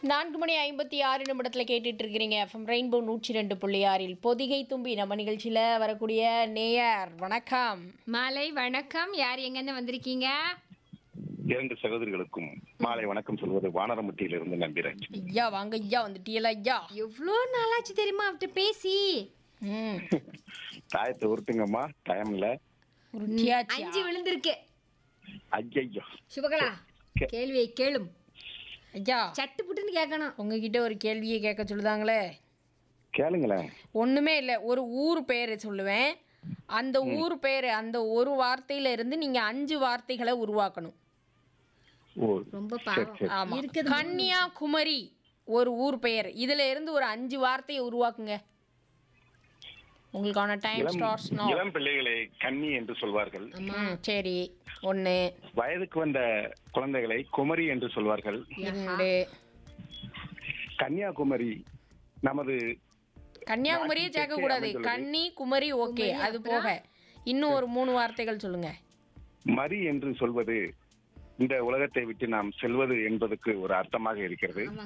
4:56 கேட்டுட்டு இருக்கிறீங்க FM rainbow 102.6 Pothigai தும்பி நம்ம நிகழ்ச்சியில் வரக்கூடிய நேயர் வணக்கம். மாலை வணக்கம். யார் எங்கேருந்து வந்திருக்கீங்க? இரண்டு சகோதரிகளுக்கும் மாலை வணக்கம் சொல்வது வானரமுட்டியிலிருந்து நம்பிராஜ். ஐயா வாங்க ஐயா, வந்துட்டீங்களா ஐயா? எவ்வளோ நாளாச்சு தெரியுமா அவர்கிட்ட பேசி? ம் தாயத்தை உருட்டுங்கம்மா, டைம் இல்ல. உருட்டியாச்சு. 5 விழுந்திருக்கு. ஐயோ, சுபகலா, கேள்வியை கேளும். ஐயா சட்டு புட்டுன்னு கேட்கணும். உங்ககிட்ட ஒரு கேள்வியை கேட்க சொல்லுதாங்களே. கேளுங்களேன். ஒண்ணுமே இல்லை, ஒரு ஊர் பேர் சொல்லுவேன். அந்த ஊர் பேர், அந்த ஒரு வார்த்தையில இருந்து நீங்க 5 வார்த்தைகளை உருவாக்கணும். ஓ, ரொம்ப சரி, பாவம். சரி. ஆமா. இருக்குது. கன்னியாகுமரி ஒரு ஊர் பெயர். இதுல இருந்து ஒரு 5 வார்த்தையை உருவாக்குங்க. உங்களுக்கான டைம் இளம் ஸ்டார்ட்ஸ் நவ. இளம் பிள்ளைகளை கன்னி என்று சொல்வார்கள். சரி, 1 வயதுக்கு வந்த குழந்தைகளை குமரி என்று சொல்வார்கள். 2. கன்னியாகுமரி நமது கன்னியாகுமரியே சேர்க்க கூடாது. கன்னி குமரி ஓகே, அது போக இன்னும் ஒரு 3 வார்த்தைகள் சொல்லுங்க. மரி என்று சொல்வது இந்த உலகத்தை விட்டு நாம் செல்வது என்பதற்கு ஒரு அர்த்தமாக இருக்கிறது.